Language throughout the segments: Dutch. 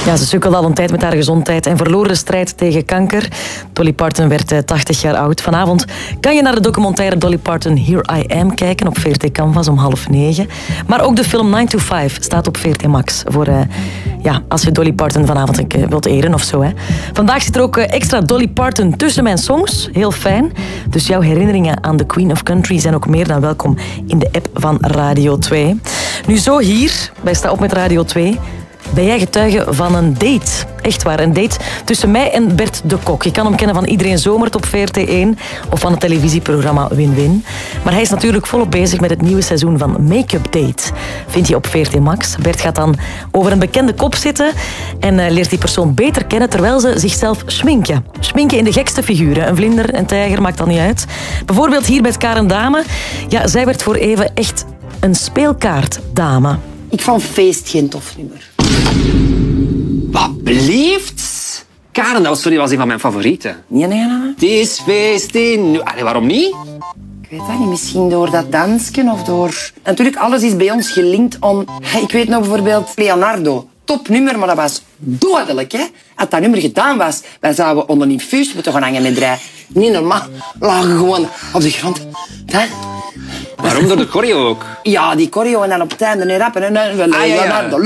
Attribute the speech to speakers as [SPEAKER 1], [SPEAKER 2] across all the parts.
[SPEAKER 1] Ja, ze sukkelde al een tijd met haar gezondheid en verloor de strijd tegen kanker. Dolly Parton werd 80 jaar oud. Vanavond kan je naar de documentaire Dolly Parton Here I Am kijken op VRT Canvas om 20:30. Maar ook de film 9 to 5 staat op VRT Max. Voor als je Dolly Parton vanavond wilt eren of zo. Hè. Vandaag zit er ook extra Dolly Parton tussen mijn songs. Heel fijn. Dus jouw herinneringen aan de Queen of Country zijn ook meer dan welkom in de app van Radio 2. Nu zo hier, bij Sta Op met Radio 2... ben jij getuige van een date. Echt waar, een date tussen mij en Bert de Kok. Je kan hem kennen van Iedereen Zomert op VRT1 of van het televisieprogramma Win-Win. Maar hij is natuurlijk volop bezig met het nieuwe seizoen van Make-up Date. Vind je op VRT Max. Bert gaat dan over een bekende kop zitten en leert die persoon beter kennen terwijl ze zichzelf schminken. Schminken in de gekste figuren. Een vlinder, een tijger, maakt dat niet uit. Bijvoorbeeld hier met Karen Dame. Ja, zij werd voor even echt een speelkaartdame.
[SPEAKER 2] Ik vond Feest geen tof nummer.
[SPEAKER 3] Wat blijft? Karen, dat was een van mijn favorieten.
[SPEAKER 2] Nee.
[SPEAKER 3] Het is feest in... Allee, waarom niet?
[SPEAKER 2] Ik weet dat niet, misschien door dat dansken of door... Natuurlijk, alles is bij ons gelinkt om... Ik weet nog bijvoorbeeld Leonardo. Topnummer, maar dat was dodelijk, hè. Als dat nummer gedaan was, wij zouden onder een infuus moeten gaan hangen met draai. Niet normaal. Lagen gewoon op de grond. Hè?
[SPEAKER 3] Waarom? Door de choreo ook?
[SPEAKER 2] Ja, die choreo en dan op het einde rappen en Leonardo.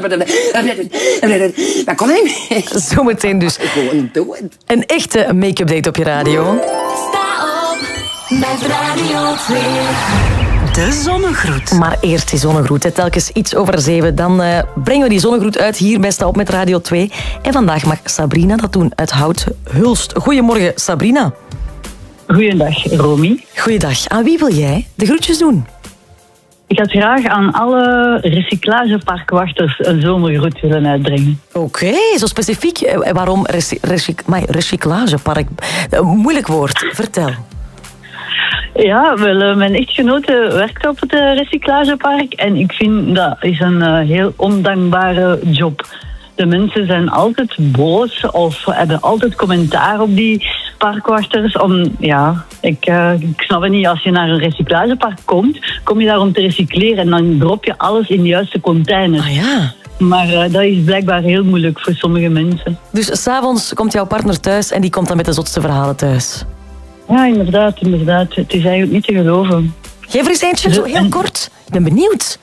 [SPEAKER 2] Dat kon niet meer.
[SPEAKER 1] Zometeen dus.
[SPEAKER 2] Gewoon doe het.
[SPEAKER 1] Een echte make-up date op je radio.
[SPEAKER 4] Sta op met Radio 2. De zonnegroet.
[SPEAKER 1] Maar eerst die zonnegroet. Hè. Telkens iets over 7. Dan brengen we die zonnegroet uit hier bij Sta Op met Radio 2. En vandaag mag Sabrina dat doen uit Hout-Hulst. Goedemorgen, Sabrina.
[SPEAKER 5] Goeiedag, Romy.
[SPEAKER 1] Goeiedag. Aan wie wil jij de groetjes doen?
[SPEAKER 5] Ik had graag aan alle recyclageparkwachters een zomergroet willen uitbrengen.
[SPEAKER 1] Oké, zo specifiek. Waarom recyclagepark? Moeilijk woord, vertel.
[SPEAKER 5] Ja, wel, mijn echtgenote werkt op het recyclagepark en ik vind dat is een heel ondankbare job. De mensen zijn altijd boos of hebben altijd commentaar op die parkwachters. Ik snap het niet. Als je naar een recyclagepark komt, kom je daar om te recycleren en dan drop je alles in de juiste container.
[SPEAKER 1] Ah ja.
[SPEAKER 5] Maar dat is blijkbaar heel moeilijk voor sommige mensen.
[SPEAKER 1] Dus 's avonds komt jouw partner thuis en die komt dan met de zotste verhalen thuis?
[SPEAKER 5] Ja, inderdaad. Het is eigenlijk niet te geloven.
[SPEAKER 1] Geef er eens eentje, zo heel kort. Ik ben benieuwd.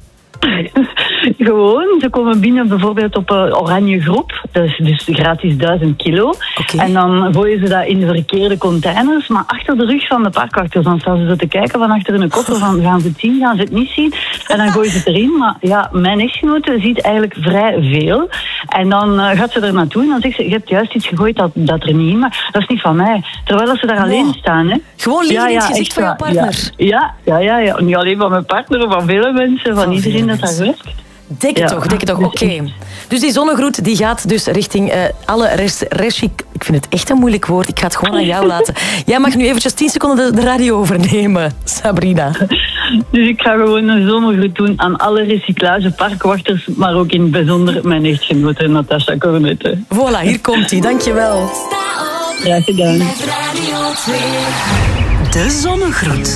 [SPEAKER 5] Gewoon, ze komen binnen bijvoorbeeld op een oranje groep. Dat is dus gratis 1000 kilo.
[SPEAKER 1] Okay.
[SPEAKER 5] En dan gooien ze dat in de verkeerde containers. Maar achter de rug van de parkwachters. Dan staan ze zo te kijken van achter hun koffer. Van, gaan ze het zien, gaan ze het niet zien? En dan gooien ze het erin. Maar ja, mijn echtgenote ziet eigenlijk vrij veel. En dan gaat ze er naartoe en dan zegt ze, je hebt juist iets gegooid dat er niet in. Maar dat is niet van mij. Terwijl ze daar alleen staan. Hè.
[SPEAKER 1] Gewoon liegen in het gezicht van jouw partner.
[SPEAKER 5] Ja. Niet alleen van mijn partner, maar van vele mensen. Van iedereen dat daar werkt.
[SPEAKER 1] Denk het toch. Oké. Dus die zonnegroet die gaat dus richting alle ik vind het echt een moeilijk woord. Ik ga het gewoon aan jou laten. Jij mag nu eventjes 10 seconden de radio overnemen, Sabrina.
[SPEAKER 5] Dus ik ga gewoon een zonnegroet doen aan alle recyclageparkwachters, maar ook in het bijzonder mijn echtgenote Natasha Cornette.
[SPEAKER 1] Voilà, hier komt hij. Dankjewel.
[SPEAKER 4] Sta op
[SPEAKER 5] Graag gedaan.
[SPEAKER 4] met Radio 2.
[SPEAKER 6] De zonnegroet.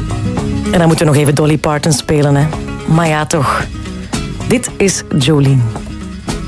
[SPEAKER 1] En dan moeten we nog even Dolly Parton spelen, hè. Maar ja, toch. Dit is Jolene.